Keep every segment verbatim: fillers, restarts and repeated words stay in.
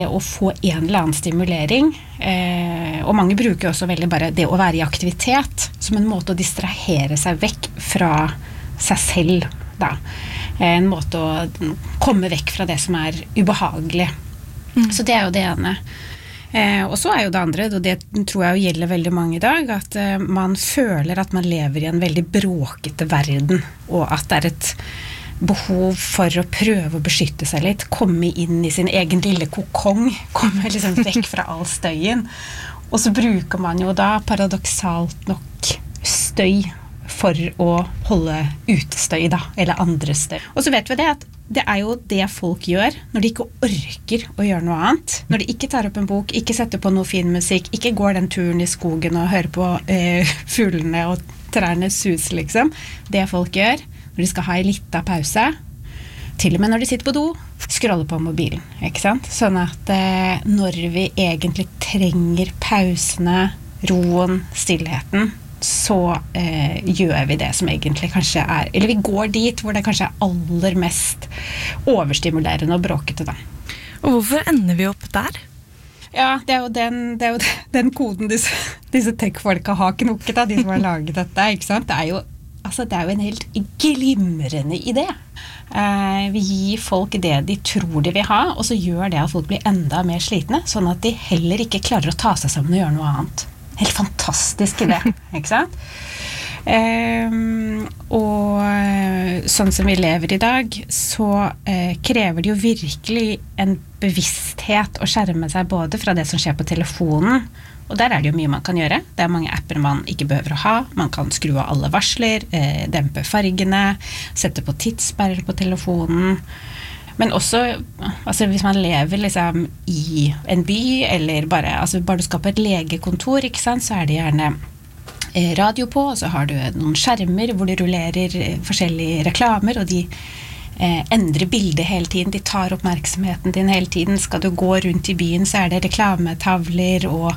Å få en eller annen stimulering, eh, og mange bruker også veldig bare det å være i aktivitet som en måte å distrahere seg vekk fra seg selv, da. En måte å komme vekk fra det som er ubehagelig. Mm. Så det er jo det ene. Eh, og så er jo det andre, og det tror jeg gjelder veldig mange i dag, at eh, man føler at man lever i en veldig bråkete verden, og at det er et behov for å prøve å beskytte seg litt, komme inn i sin egen lille kokong, komme liksom vekk fra all støyen. Og så bruker man jo da paradoksalt nok støy for å holde utestøy da, eller andre støy. Og så vet vi det at det er jo det folk gjør når de ikke orker å gjøre noe annet. Når de ikke tar opp en bok, ikke setter på noe fin musikk, ikke går den turen i skogen og hører på eh, fuglene og trærne sus, liksom. Det folk gjør når de skal ha en liten pause, til og med når de sitter på do, scroller på mobilen, ikke sant? Sånn at eh, når vi egentlig trenger pausene, roen, stillheten, så eh, gjør vi det som egentlig kanskje er, eller vi går dit hvor det kanskje er aller mest overstimulerende og bråkete da. Og hvorfor ender vi opp der? Ja, det er jo den, det er jo den koden disse, disse tech-folka har knokket da, de som har laget dette, ikke sant? Det er jo Altså, det er jo en helt glimrende idé. Eh, vi gir folk det de tror de vil ha, og så gjør det at folk blir enda mer slitne, sånn at de heller ikke klarer å ta seg sammen og gjøre noe annet. Helt fantastisk idé, ikke sant? Eh, og sånn som vi lever i dag, så eh, krever det jo virkelig en bevissthet å skjerme seg både fra det som skjer på telefonen, og der er det jo mye man kan gjøre. Det er mange apper man ikke behøver å ha. Man kan skru av alle varsler, eh, dempe fargene, sette på tidssperrer på telefonen. Men også, altså hvis man lever liksom i en by, eller bare, altså bare du skal på et legekontor, ikke sant, så er det gjerne eh, radio på, og så har du noen skjermer hvor de rullerer eh, forskjellige reklamer, og de Eh, endrer bildet hele tiden, de tar oppmerksomheten din hele tiden. Skal du gå rundt i byen, så er det reklametavler, og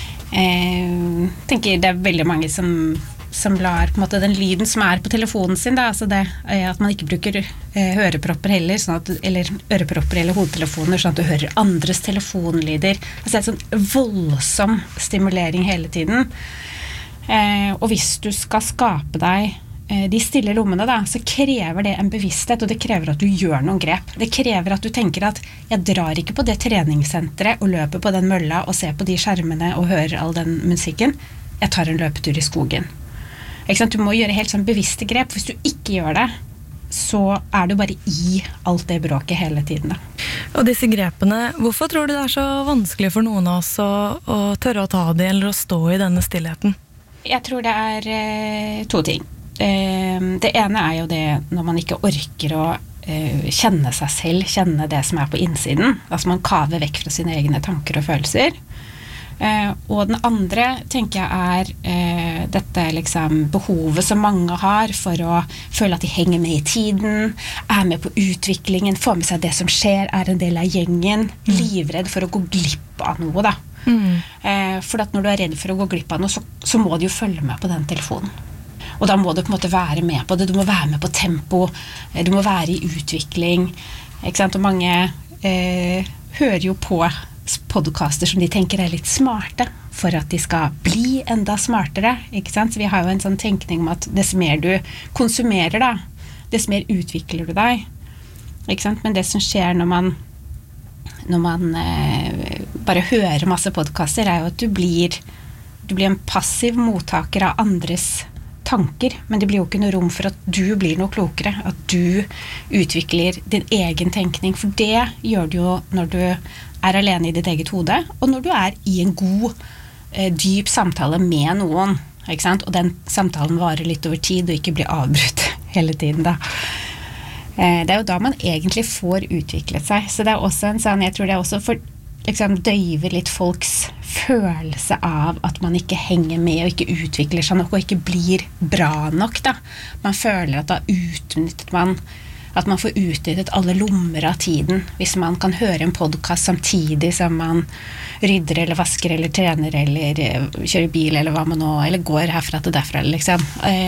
eh, tenker det er veldig mange som, som lar på en måte den lyden som er på telefonen sin, da, altså det, eh, at man ikke bruker eh, hørepropper heller, sånn at, eller ørepropper eller hodetelefoner, sånn at du hører andres telefonlyder. Altså det er sånn voldsom stimulering hele tiden. Eh, og hvis du skal skape deg de stille lommene da, så krever det en bevissthet, og det krever at du gjør noen grep. Det krever at du tenker at jeg drar ikke på det treningssenteret og løper på den mølla og ser på de skjermene og hører all den musikken. Jeg tar en løpetur i skogen. Ikke sant? Du må gjøre helt sånn bevisste grep. Hvis du ikke gjør det, så er du bare i alt det bråket hele tiden da. Og disse grepene, hvorfor tror du det er så vanskelig for noen av oss å, å tørre å ta det, eller å stå i denne stillheten? Jeg tror det er eh, to ting. Det ene er jo det når man ikke orker å kjenne seg selv, kjenne det som er på innsiden, altså man kaver vekk fra sine egne tanker og følelser. Og den andre tenker jeg er dette liksom behovet som mange har for å føle at de henger med i tiden, er med på utviklingen, får med seg det som skjer, er en del av gjengen, livredd for å gå glipp av noe da. Mm. For at når du er redd for å gå glipp av noe, så, så må du jo følge med på den telefonen. Og da må du på en måte være med på det, du må være med på tempo, du må være i utvikling, ikke sant? Og mange eh, hører jo på podcaster som de tenker er litt smarte, for at de skal bli enda smartere, ikke sant? Så vi har jo en sånn tenkning om at dess mer du konsumerer da, dess mer utvikler du deg, ikke sant? Men det som skjer når man, når man eh, bare hører masse podcaster, er jo at du blir, du blir en passiv mottaker av andres tanker, men det blir jo ikke noe rom for at du blir noe klokere, at du utvikler din egen tenkning, for det gjør du jo når du er alene i ditt eget hode, og når du er i en god, eh, dyp samtale med noen, ikke sant? Og den samtalen varer litt over tid, og ikke blir avbrutt hele tiden da. Eh, det er jo da man egentlig får utviklet seg, så det er også en sånn, jeg tror det er også for liksom døyver litt folks følelse av at man ikke henger med og ikke utvikler seg nok og ikke blir bra nok da. Man føler at da utnyttet man at man får utnyttet alle lommer av tiden hvis man kan høre en podcast samtidig som man rydder eller vasker eller trener eller kjører bil eller hva man nå, eller går herfra til derfra liksom.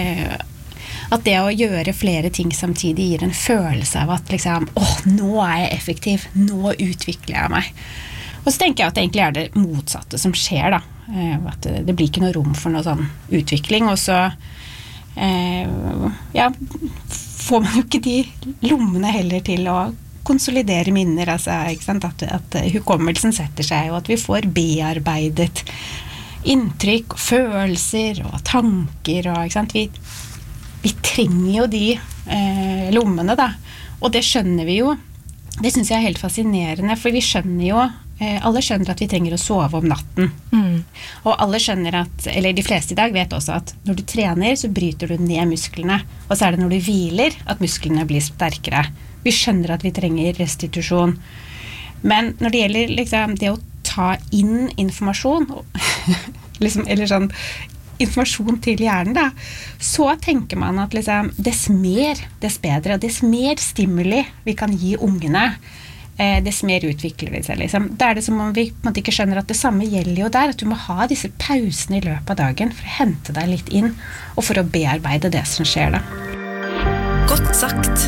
At det å gjøre flere ting samtidig gir en følelse av at liksom, åh, nå er jeg effektiv, nå utvikler jeg meg. Og så tenker jeg at det egentlig er det motsatte som skjer da, eh, at det, det blir ikke noe rom for noe sånn utvikling, og så eh, ja, får man jo ikke de lommene heller til å konsolidere minner, altså, ikke sant? At, at hukommelsen setter seg, og at vi får bearbeidet inntrykk, følelser og tanker, og, ikke sant? Vi, vi trenger jo de eh, lommene da, og det skjønner vi jo, det synes jeg er helt fascinerende, for vi skjønner jo, eh, alle skjønner at vi trenger å sove om natten, mm. og alle skjønner at, eller de fleste i dag vet også at når du trener så bryter du ned musklene, og så er det når du hviler at musklene blir sterkere. Vi skjønner at vi trenger restitusjon, men når det gjelder liksom, det å ta inn informasjon, liksom, eller sånn informasjon til hjernen da, så tenker man at liksom, dess mer, dess bedre, og dess mer stimuli vi kan gi ungene, eh, dess mer utvikler de seg. Liksom. Da er det som om vi på en måte ikke skjønner at det samme gjelder jo der, at du må ha disse pausene i løpet av dagen for å hente deg litt inn, og for å bearbeide det som skjer da. Godt sagt.